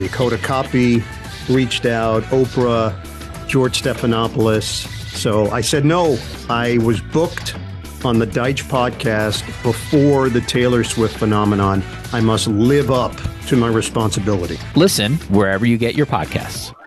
Coda Copy reached out, Oprah, George Stephanopoulos. So I said no. I was booked on the Deitch podcast before the Taylor Swift phenomenon. I must live up to my responsibility. Listen wherever you get your podcasts.